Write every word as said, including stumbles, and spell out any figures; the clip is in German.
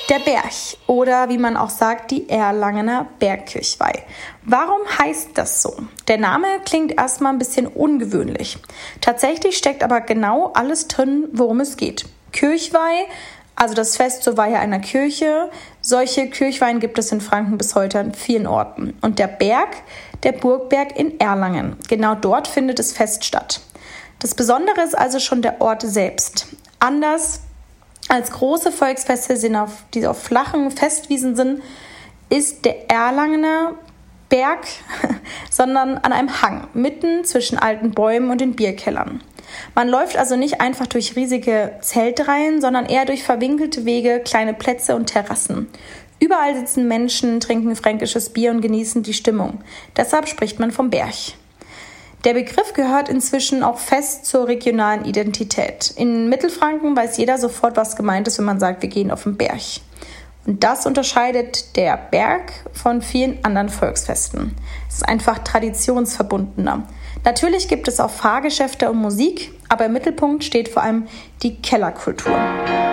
Der Berg oder wie man auch sagt, die Erlangener Bergkirchweih. Warum heißt das so? Der Name klingt erstmal ein bisschen ungewöhnlich. Tatsächlich steckt aber genau alles drin, worum es geht. Kirchweih, also das Fest zur Weihe einer Kirche. Solche Kirchweihen gibt es in Franken bis heute an vielen Orten. Und der Berg, der Burgberg in Erlangen. Genau dort findet das Fest statt. Das Besondere ist also schon der Ort selbst. Anders als große Volksfeste, sind auf, die auf flachen Festwiesen sind, ist der Erlangener Berg, sondern an einem Hang, mitten zwischen alten Bäumen und den Bierkellern. Man läuft also nicht einfach durch riesige Zeltreihen, sondern eher durch verwinkelte Wege, kleine Plätze und Terrassen. Überall sitzen Menschen, trinken fränkisches Bier und genießen die Stimmung. Deshalb spricht man vom Berg. Der Begriff gehört inzwischen auch fest zur regionalen Identität. In Mittelfranken weiß jeder sofort, was gemeint ist, wenn man sagt, wir gehen auf den Berg. Und das unterscheidet der Berg von vielen anderen Volksfesten. Es ist einfach traditionsverbundener. Natürlich gibt es auch Fahrgeschäfte und Musik, aber im Mittelpunkt steht vor allem die Kellerkultur.